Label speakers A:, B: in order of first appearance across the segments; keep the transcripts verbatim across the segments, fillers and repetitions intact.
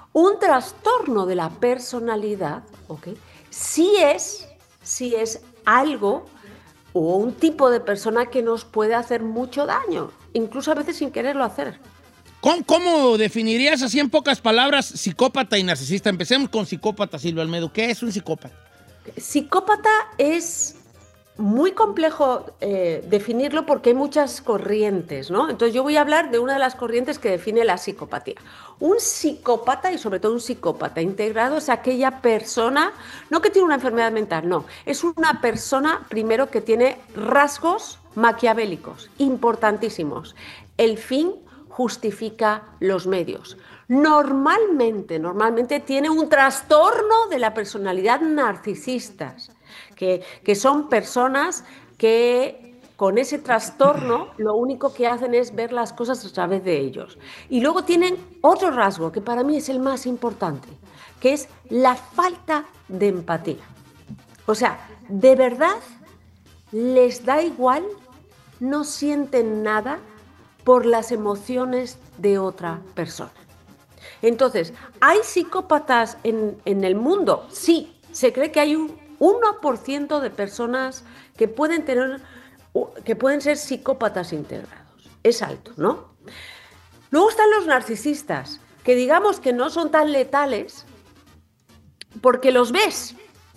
A: Un trastorno de la personalidad, ¿ok? Sí es, sí es algo o un tipo de persona que nos puede hacer mucho daño, incluso a veces sin quererlo hacer.
B: ¿Cómo, cómo definirías así en pocas palabras psicópata y narcisista? Empecemos con psicópata, Silvia Almedo. ¿Qué es un psicópata?
A: Psicópata es muy complejo eh, definirlo porque hay muchas corrientes, ¿no? Entonces yo voy a hablar de una de las corrientes que define la psicopatía. Un psicópata, y sobre todo un psicópata integrado, es aquella persona, no que tiene una enfermedad mental, no, es una persona primero que tiene rasgos maquiavélicos, importantísimos. El fin justifica los medios. Normalmente, normalmente tiene un trastorno de la personalidad narcisistas, que, que son personas que con ese trastorno lo único que hacen es ver las cosas a través de ellos. Y luego tienen otro rasgo que para mí es el más importante, que es la falta de empatía. O sea, de verdad les da igual, no sienten nada por las emociones de otra persona. Entonces, ¿hay psicópatas en, en el mundo? Sí, se cree que hay un uno por ciento de personas que pueden tener, que pueden ser psicópatas integrados. Es alto, ¿no? Luego están los narcisistas, que digamos que no son tan letales porque los ves.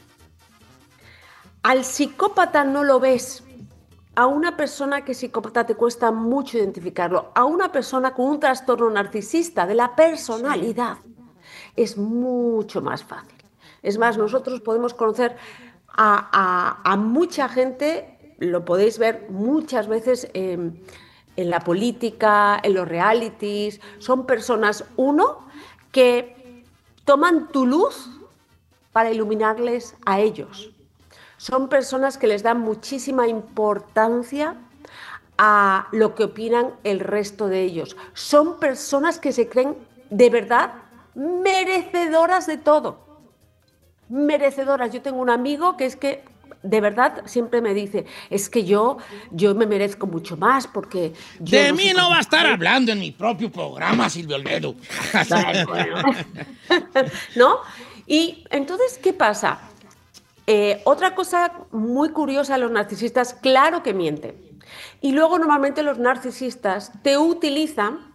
A: Al psicópata no lo ves. A una persona que es psicópata te cuesta mucho identificarlo. A una persona con un trastorno narcisista de la personalidad es mucho más fácil. Es más, nosotros podemos conocer a, a, a mucha gente, lo podéis ver muchas veces en, en la política, en los realities. Son personas, uno, que toman tu luz para iluminarles a ellos. Son personas que les dan muchísima importancia a lo que opinan el resto de ellos. Son personas que se creen de verdad merecedoras de todo. Merecedoras. Yo tengo un amigo que es que de verdad siempre me dice, es que yo, yo me merezco mucho más porque... Yo
B: de
A: no
B: mí no va a estar hablando en mi propio programa, Silvia Olmedo.
A: Bueno, bueno. ¿No? Y entonces, ¿qué pasa? Eh, otra cosa muy curiosa de los narcisistas, claro que mienten. Y luego normalmente los narcisistas te utilizan,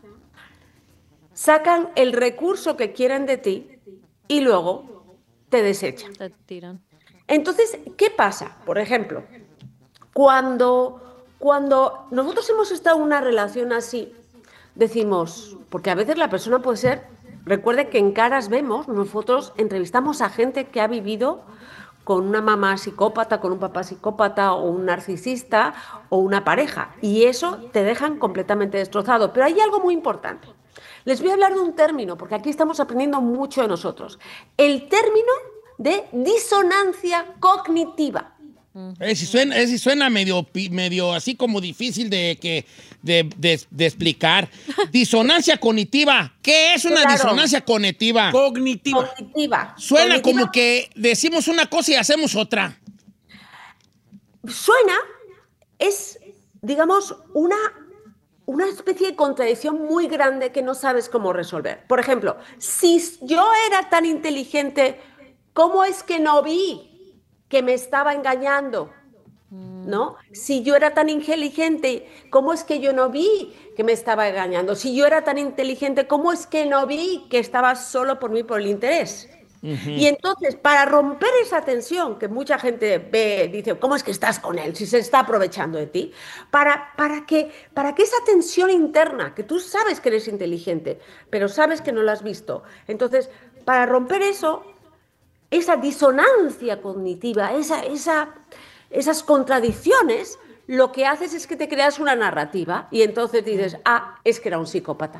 A: sacan el recurso que quieren de ti y luego te desechan.
C: Te tiran.
A: Entonces, ¿qué pasa? Por ejemplo, cuando, cuando nosotros hemos estado en una relación así, decimos, porque a veces la persona puede ser, recuerde que en caras vemos, nosotros entrevistamos a gente que ha vivido con una mamá psicópata, con un papá psicópata o un narcisista o una pareja. Y eso te dejan completamente destrozado. Pero hay algo muy importante. Les voy a hablar de un término, porque aquí estamos aprendiendo mucho de nosotros. El término de disonancia cognitiva.
B: Ese suena, ese suena medio, medio así como difícil de, que, de, de, de explicar. Disonancia cognitiva. ¿Qué es una
A: Claro.
B: disonancia cognitiva?
D: Cognitiva.
A: Cognitiva.
B: Suena
A: Cognitiva.
B: como que decimos una cosa y hacemos otra.
A: Suena, es, digamos, una, una especie de contradicción muy grande que no sabes cómo resolver. Por ejemplo, si yo era tan inteligente, ¿cómo es que no vi que me estaba engañando? ¿No? Si yo era tan inteligente, ¿cómo es que yo no vi que me estaba engañando? Si yo era tan inteligente, ¿cómo es que no vi que estaba solo por mí, por el interés? Uh-huh. Y entonces, para romper esa tensión que mucha gente ve, dice, ¿cómo es que estás con él si se está aprovechando de ti? Para, para, que, para que esa tensión interna, que tú sabes que eres inteligente, pero sabes que no la has visto, entonces, para romper eso, esa disonancia cognitiva, esa, esa, esas contradicciones, lo que haces es que te creas una narrativa y entonces dices, ah, es que era un psicópata.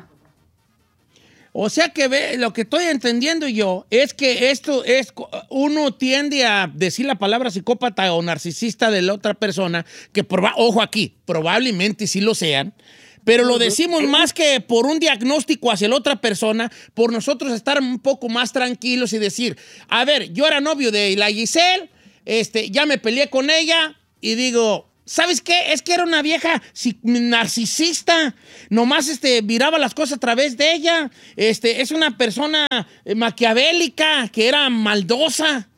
B: O sea que ve, lo que estoy entendiendo yo es que esto es, uno tiende a decir la palabra psicópata o narcisista de la otra persona, que, proba, ojo aquí, probablemente sí lo sean, pero lo decimos más que por un diagnóstico hacia la otra persona, por nosotros estar un poco más tranquilos y decir, a ver, yo era novio de la Giselle, este, ya me peleé con ella y digo, ¿Sabes qué? Es que era una vieja si- narcisista. Nomás este, miraba las cosas a través de ella. Este, es una persona eh, maquiavélica, que era maldosa.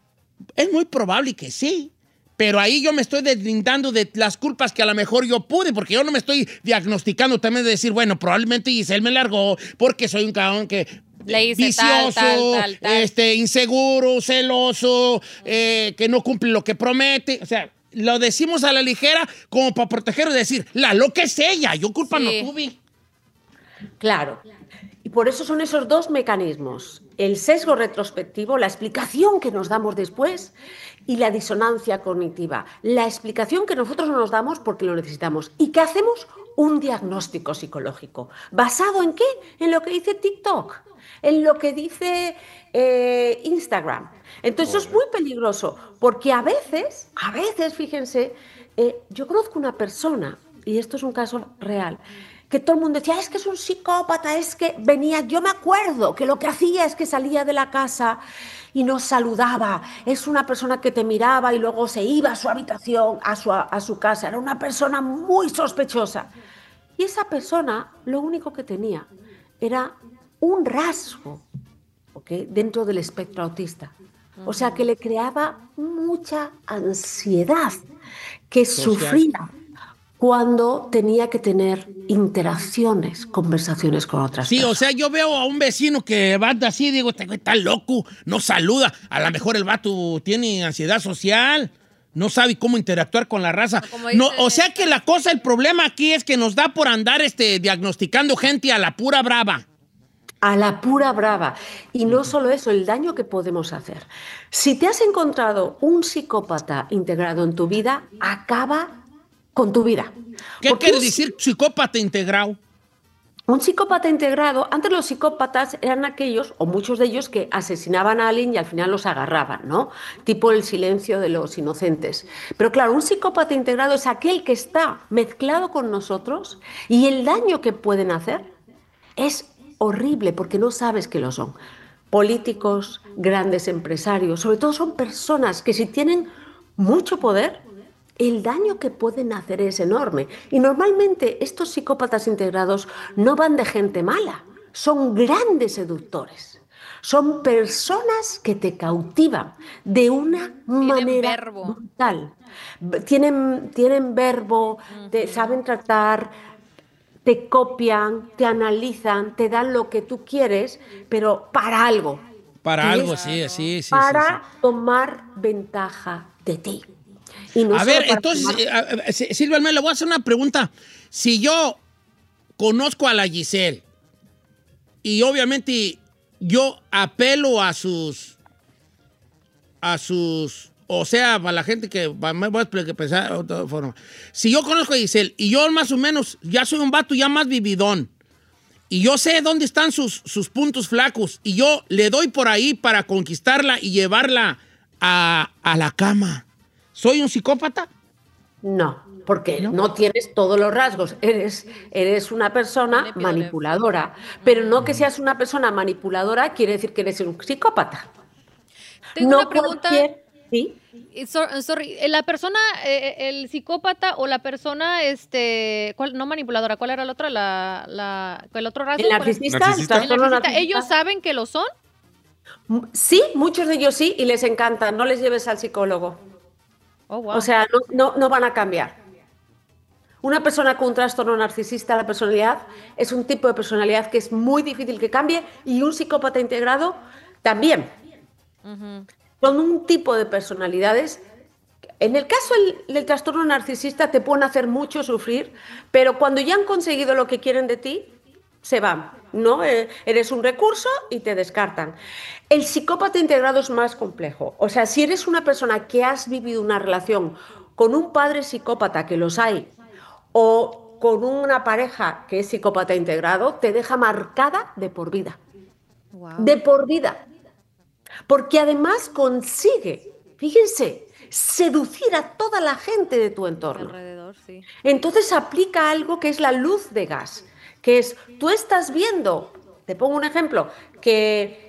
B: Es muy probable que sí. Pero ahí yo me estoy deslindando de las culpas que a lo mejor yo pude, porque yo no me estoy diagnosticando también de decir, bueno, probablemente Giselle me largó porque soy un cabrón que...
C: Le hice
B: vicioso,
C: tal, tal, tal, tal.
B: Este, inseguro, celoso, eh, que no cumple lo que promete. O sea, lo decimos a la ligera como para proteger y decir, la loca es ella, yo culpa
C: Sí.
B: no tuve.
A: Claro. Y por eso son esos dos mecanismos, el sesgo retrospectivo, la explicación que nos damos después, y la disonancia cognitiva, la explicación que nosotros no nos damos porque lo necesitamos. ¿Y qué hacemos? Un diagnóstico psicológico. ¿Basado en qué? En lo que dice TikTok, en lo que dice eh, Instagram. Entonces eso es muy peligroso, porque a veces, a veces, fíjense, eh, yo conozco una persona, y esto es un caso real, que todo el mundo decía, es que es un psicópata, es que venía, yo me acuerdo que lo que hacía es que salía de la casa y nos saludaba, es una persona que te miraba y luego se iba a su habitación, a su, a su casa, era una persona muy sospechosa. Y esa persona lo único que tenía era un rasgo, ¿ok?, dentro del espectro autista. O sea, que le creaba mucha ansiedad, que
B: Social.
A: sufría cuando tenía que tener interacciones, conversaciones con otras
B: Sí,
A: personas.
B: o sea, yo veo a un vecino que va así y digo, este güey está loco, no saluda. A lo mejor el vato tiene ansiedad social, no sabe cómo interactuar con la raza.
C: Como
B: No,
C: dice-
B: o sea que la cosa, el problema aquí es que nos da por andar este, diagnosticando gente a la pura brava.
A: A la pura brava. Y no solo eso, el daño que podemos hacer. Si te has encontrado un psicópata integrado en tu vida, acaba con tu vida.
B: ¿Qué
A: Porque
B: quiere
A: un
B: decir psicópata integrado?
A: Un psicópata integrado, antes los psicópatas eran aquellos, o muchos de ellos, que asesinaban a alguien y al final los agarraban, ¿no? Tipo el silencio de los inocentes. Pero claro, un psicópata integrado es aquel que está mezclado con nosotros y el daño que pueden hacer es horrible porque no sabes que lo son. Políticos, grandes empresarios, sobre todo son personas que si tienen mucho poder, el daño que pueden hacer es enorme. Y normalmente estos psicópatas integrados no van de gente mala, son grandes seductores. Son personas que te cautivan de una manera
C: verbo.
A: brutal. B- Tienen, tienen verbo, te saben tratar, te copian, te analizan, te dan lo que tú quieres, pero para algo.
B: Para
A: que
B: algo,
A: es
B: sí, sí, sí.
A: para
B: sí,
A: tomar ventaja de ti. Y
B: sí.
A: no
B: A
A: solo
B: ver,
A: para
B: entonces,
A: tomar-
B: eh, a- a- Si- Silvia Almeida, le voy a hacer una pregunta. Si yo conozco a la Giselle y obviamente yo apelo a sus, a sus, o sea, para la gente que, va- me voy a explicar, pensar de otra forma. Si yo conozco a Giselle y yo más o menos ya soy un vato ya más vividón y yo sé dónde están sus, sus puntos flacos y yo le doy por ahí para conquistarla y llevarla a, a la cama, ¿soy un psicópata?
A: No, porque no, tienes todos los rasgos. Eres, eres una
C: No
A: persona
C: le pido
A: manipuladora. Pero no que seas una persona manipuladora quiere decir que eres un psicópata.
C: Tengo
A: no
C: una pregunta.
A: cualquier- ¿sí?
C: Eh, so- Sorry, eh, la persona, eh, el psicópata o la persona, este, ¿cuál- no manipuladora, ¿cuál era la otra? La, la, ¿el otro rasgo?
A: El
C: ¿Cuál es?
A: narcisista, el
D: Narcisista.
C: El
A: trastorno
C: narcisista,
A: narcisista.
C: ¿ellos saben que lo son?
A: Sí, muchos de ellos sí, y les encanta. No les lleves al psicólogo.
C: Oh, wow.
A: O sea, no, no, no van a cambiar. Una persona con un trastorno narcisista de la personalidad es un tipo de personalidad que es muy difícil que cambie y un psicópata integrado también. Son un tipo de personalidades. En el caso del, del trastorno narcisista te pueden hacer mucho sufrir, pero cuando ya han conseguido lo que quieren de ti, se van, ¿no? Eh, eres un recurso y te descartan. El psicópata integrado es más complejo. O sea, si eres una persona que has vivido una relación con un padre psicópata, que los hay, o con una pareja que es psicópata integrado, te deja marcada de por vida.
C: Wow.
A: De por vida. Porque además consigue, fíjense, seducir a toda la gente de tu entorno.
C: Alrededor, sí.
A: Entonces aplica algo que es la luz de gas, que es, tú estás viendo, te pongo un ejemplo, que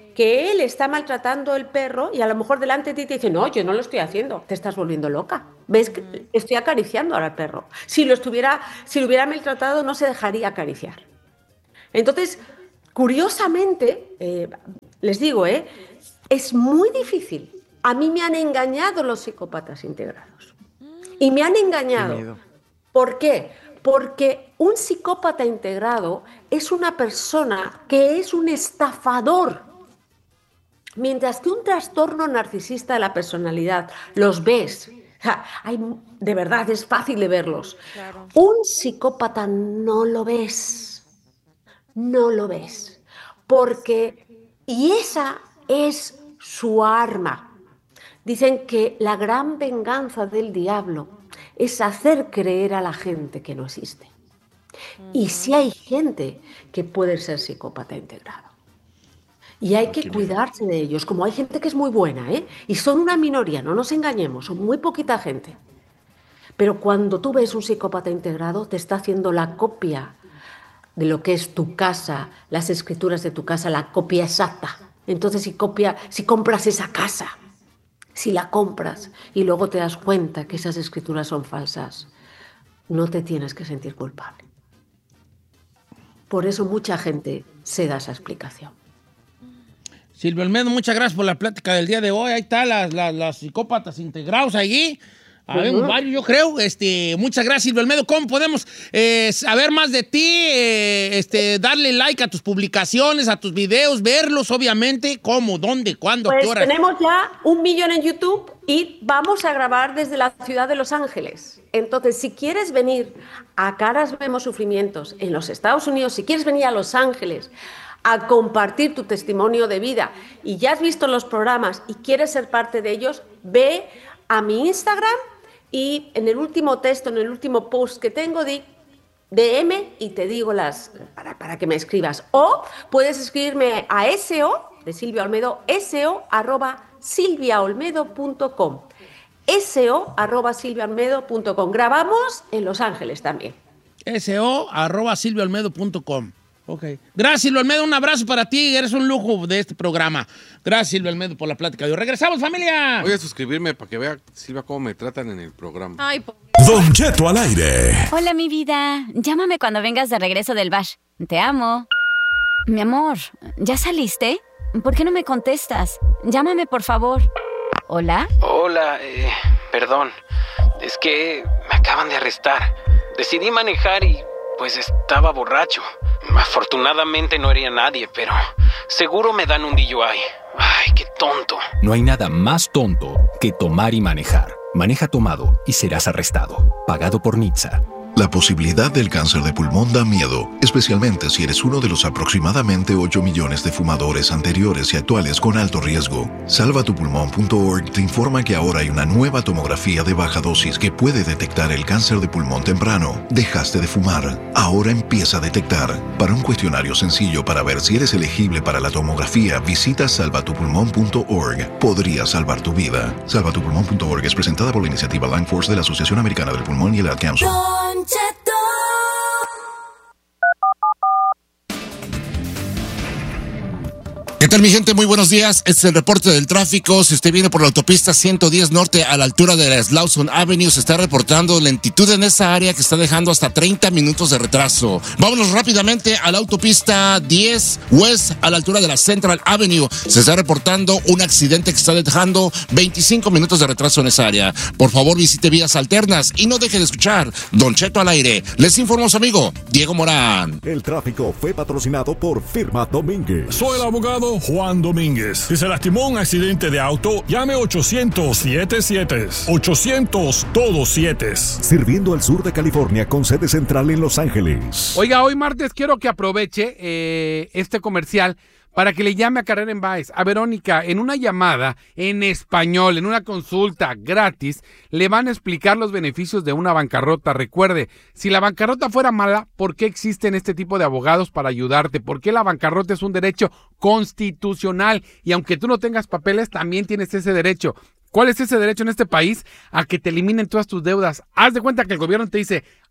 A: que él está maltratando el perro y a lo mejor delante de ti te dice, no, yo no lo estoy haciendo, te estás volviendo loca. ¿Ves que estoy acariciando ahora al perro? Si lo estuviera, si lo hubiera maltratado, no se dejaría acariciar. Entonces, curiosamente, eh, les digo, eh, es muy difícil. A mí me han engañado los psicópatas integrados. Y me han engañado. ¿Por qué? Porque un psicópata integrado es una persona que es un estafador. Mientras que un trastorno narcisista de la personalidad los ves, hay, de verdad es fácil de verlos. Claro. Un psicópata no lo ves, no lo ves, porque, y esa es su arma. Dicen que la gran venganza del diablo es hacer creer a la gente que no existe. Uh-huh. Y sí hay gente que puede ser psicópata integrado. Y hay que cuidarse de ellos, como hay gente que es muy buena, ¿eh? Y son una minoría, no nos engañemos, son muy poquita gente. Pero cuando tú ves un psicópata integrado, te está haciendo la copia de lo que es tu casa, las escrituras de tu casa, la copia exacta. Entonces, si, copia, si compras esa casa, si la compras y luego te das cuenta que esas escrituras son falsas, no te tienes que sentir culpable. Por eso mucha gente se da esa explicación.
B: Silvia Olmedo, muchas gracias por la plática del día de hoy. Ahí están las, las, las psicópatas integrados allí. Habemos uh-huh. varios, yo creo. Este, muchas gracias, Silvia Olmedo. ¿Cómo podemos eh, saber más de ti? Eh, este, darle like a tus publicaciones, a tus videos, verlos, obviamente. ¿Cómo? ¿Dónde? ¿Cuándo?
A: Pues
B: ¿Qué hora?
A: Tenemos ya un millón en YouTube y vamos a grabar desde la ciudad de Los Ángeles. Entonces, si quieres venir a Caras Vemos Sufrimientos en los Estados Unidos, si quieres venir a Los Ángeles a compartir tu testimonio de vida y ya has visto los programas y quieres ser parte de ellos, ve a mi Instagram y en el último texto, en el último post que tengo, di D M y te digo las para, para que me escribas. O puedes escribirme a S O de Silvia Olmedo, S O arroba silviaolmedo punto com. S O arroba silviaolmedo punto com. Grabamos en Los Ángeles también.
B: S O arroba silviaolmedo punto com. Ok. Gracias, Silvia Olmedo. Un abrazo para ti. Eres un lujo de este programa. Gracias, Silvia Olmedo, por la plática de hoy. ¡Regresamos, familia!
D: Voy a suscribirme para que vea, Silvia, cómo me tratan en el programa.
C: Ay, po-
E: Don Cheto al aire.
F: Hola, mi vida. Llámame cuando vengas de regreso del bash. Te amo. Mi amor, ¿ya saliste? ¿Por qué no me contestas? Llámame, por favor. ¿Hola?
G: Hola, eh, perdón. Es que me acaban de arrestar. Decidí manejar y, pues, estaba borracho. Afortunadamente no hería a nadie, pero seguro me dan un D U I. Ay, qué tonto.
E: No hay nada más tonto que tomar y manejar. Maneja tomado y serás arrestado. Pagado por N H T S A.
H: La posibilidad del cáncer de pulmón da miedo, especialmente si eres uno de los aproximadamente ocho millones de fumadores anteriores y actuales con alto riesgo. salva tu pulmón punto org te informa que ahora hay una nueva tomografía de baja dosis que puede detectar el cáncer de pulmón temprano. Dejaste de fumar, ahora empieza a detectar. Para un cuestionario sencillo para ver si eres elegible para la tomografía, visita salva tu pulmón punto org. Podría salvar tu vida. salva tu pulmón punto org es presentada por la iniciativa Lung Force de la Asociación Americana del Pulmón y el Ad Council.
I: ¿Qué tal, mi gente? Muy buenos días. Este es el reporte del tráfico. Si usted viene por la autopista ciento diez norte a la altura de la Slauson Avenue, se está reportando lentitud en esa área que está dejando hasta treinta minutos de retraso. Vámonos rápidamente a la autopista diez West a la altura de la Central Avenue. Se está reportando un accidente que está dejando veinticinco minutos de retraso en esa área. Por favor, visite vías alternas y no deje de escuchar Don Cheto al aire. Les informó su amigo Diego Morán.
J: El tráfico fue patrocinado por Firma Domínguez.
K: Soy el abogado Juan Domínguez. Si se lastimó en un accidente de auto, llame ochocientos siete siete. ochocientos todos siete.
J: Sirviendo al sur de California con sede central en Los Ángeles.
L: Oiga, hoy martes quiero que aproveche eh, este comercial para que le llame a Carrera en Baez, a Verónica, en una llamada en español, en una consulta gratis, le van a explicar los beneficios de una bancarrota. Recuerde, si la bancarrota fuera mala, ¿por qué existen este tipo de abogados para ayudarte? ¿Por qué la bancarrota es un derecho constitucional? Y aunque tú no tengas papeles, también tienes ese derecho. ¿Cuál es ese derecho en este país? A que te eliminen todas tus deudas. Haz de cuenta que el gobierno te dice,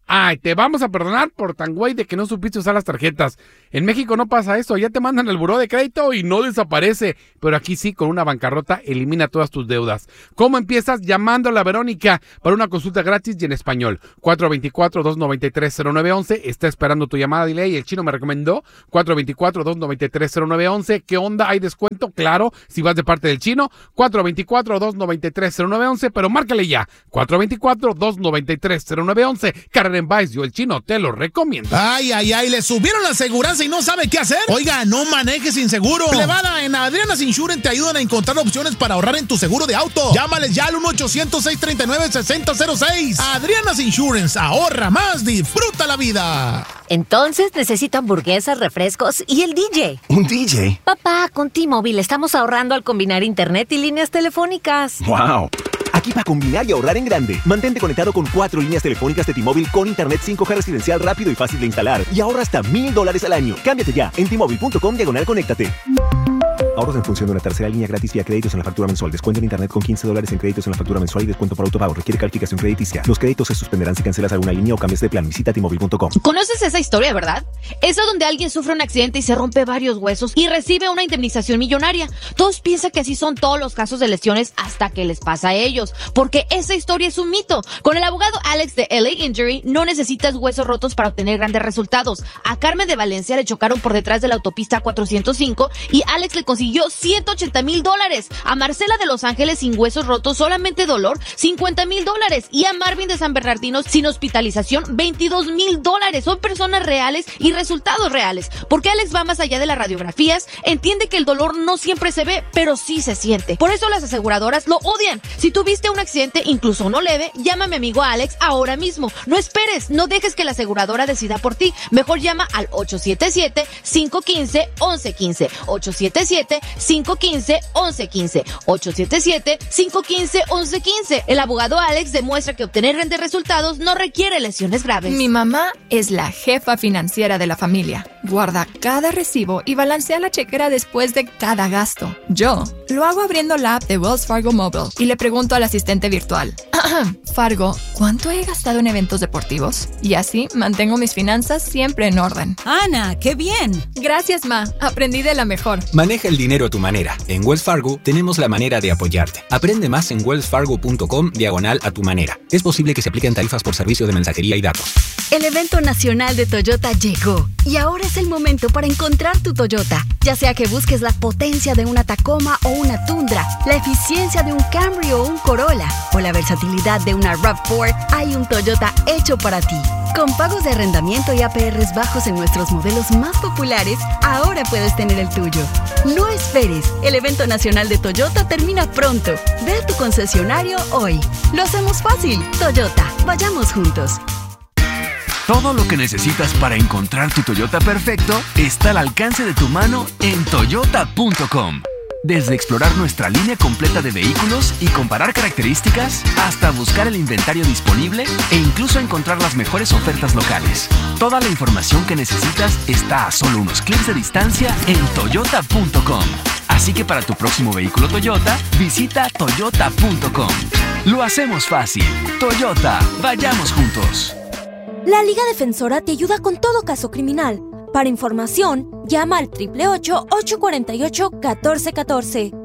L: Ay, te vamos a perdonar por tan güey de que no supiste usar las tarjetas. En México no pasa eso, ya te mandan el buró de crédito y no desaparece. Pero aquí sí, con una bancarrota elimina todas tus deudas. ¿Cómo empiezas? Llamando a la Verónica para una consulta gratis y en español. cuatro dos cuatro, dos nueve tres, cero nueve uno uno. Está esperando tu llamada, dile, y el chino me recomendó. cuatro dos cuatro, dos nueve tres, cero nueve uno uno. ¿Qué onda? ¿Hay descuento? Claro, si vas de parte del chino. cuatro dos cuatro, dos nueve tres, cero nueve uno uno. Pero márcale ya. cuatro dos cuatro, dos nueve tres, cero nueve uno uno. Carrera en Vice, yo el chino te lo recomiendo.
M: Ay, ay, ay, le subieron la aseguranza y no sabe qué hacer. Oiga, no maneje sin seguro. Plebada, en Adriana's Insurance te ayudan a encontrar opciones para ahorrar en tu seguro de auto. Llámales ya al uno ochocientos, seis tres nueve, seis cero cero seis. Adriana's Insurance, ahorra más, disfruta la vida.
N: Entonces necesito hamburguesas, refrescos y el D J.
O: ¿Un D J?
N: Papá, con T-Mobile estamos ahorrando al combinar internet y líneas telefónicas.
O: ¡Wow! Aquí para combinar y ahorrar en grande. Mantente conectado con cuatro líneas telefónicas de T-Mobile con internet cinco G residencial rápido y fácil de instalar. Y ahorra hasta mil dólares al año. Cámbiate ya en T-Mobile.com diagonal conéctate. Ahorros en función de una tercera línea gratis vía créditos en la factura mensual. Descuento en internet con quince dólares en créditos en la factura mensual y descuento por autopago. Requiere calificación crediticia. Los créditos se suspenderán si cancelas alguna línea o cambias de plan. Visita T Mobile punto com.
P: ¿Conoces esa historia, verdad? Esa donde alguien sufre un accidente y se rompe varios huesos y recibe una indemnización millonaria. Todos piensan que así son todos los casos de lesiones hasta que les pasa a ellos, porque esa historia es un mito. Con el abogado Alex de L A Injury no necesitas huesos rotos para obtener grandes resultados. A Carmen de Valencia le chocaron por detrás de la autopista cuatrocientos cinco y Alex le consiguió ciento ochenta mil dólares. A Marcela de Los Ángeles sin huesos rotos, solamente dolor, cincuenta mil dólares. Y a Marvin de San Bernardino sin hospitalización, veintidós mil dólares. Son personas reales y resultados reales. Porque Alex va más allá de las radiografías, entiende que el dolor no siempre se ve, pero sí se siente. Por eso las aseguradoras lo odian. Si tuviste un accidente, incluso uno leve, llama a mi amigo Alex ahora mismo. No esperes, no dejes que la aseguradora decida por ti. Mejor llama al ocho siete siete, cinco uno cinco, uno uno uno cinco. ocho siete siete, cinco uno cinco, uno uno uno cinco. ocho siete siete, cinco uno cinco, uno uno uno cinco. El abogado Alex demuestra que obtener grandes resultados no requiere lesiones graves.
Q: Mi mamá es la jefa financiera de la familia. Guarda cada recibo y balancea la chequera después de cada gasto. Yo lo hago abriendo la app de Wells Fargo Mobile y le pregunto al asistente virtual: Fargo, ¿cuánto he gastado en eventos deportivos? Y así mantengo mis finanzas siempre en orden.
R: Ana, ¡qué bien!
Q: Gracias, Ma. Aprendí de la mejor.
E: Maneja el dinero a tu manera. En Wells Fargo tenemos la manera de apoyarte. Aprende más en wells fargo punto com diagonal a tu manera. Es posible que se apliquen tarifas por servicio de mensajería y datos.
S: El evento nacional de Toyota llegó y ahora es el momento para encontrar tu Toyota. Ya sea que busques la potencia de una Tacoma o una Tundra, la eficiencia de un Camry o un Corolla o la versatilidad de una RAV cuatro, hay un Toyota hecho para ti. Con pagos de arrendamiento y A P Rs bajos en nuestros modelos más populares, ahora puedes tener el tuyo. No esperes, el evento nacional de Toyota termina pronto. Ve a tu concesionario hoy. Lo hacemos fácil. Toyota, vayamos juntos.
T: Todo lo que necesitas para encontrar tu Toyota perfecto está al alcance de tu mano en toyota punto com. Desde explorar nuestra línea completa de vehículos y comparar características, hasta buscar el inventario disponible e incluso encontrar las mejores ofertas locales. Toda la información que necesitas está a solo unos clics de distancia en toyota punto com. Así que para tu próximo vehículo Toyota, visita toyota punto com. Lo hacemos fácil. Toyota, vayamos juntos.
U: La Liga Defensora te ayuda con todo caso criminal. Para información, llama al ocho ocho ocho, ocho cuatro ocho, uno cuatro uno cuatro.